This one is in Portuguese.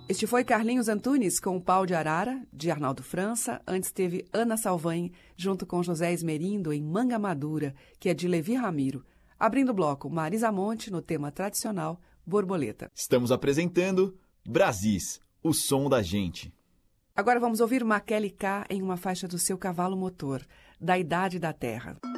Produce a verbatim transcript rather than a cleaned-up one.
Este foi Carlinhos Antunes com O Pau de Arara, de Arnaldo França. Antes teve Ana Salvain, junto com José Esmerindo, em Manga Madura, que é de Levi Ramiro. Abrindo o bloco, Marisa Monte, no tema tradicional, Borboleta. Estamos apresentando Brasis, o som da gente. Agora vamos ouvir Maquele K em uma faixa do seu cavalo motor, Da Idade da Terra.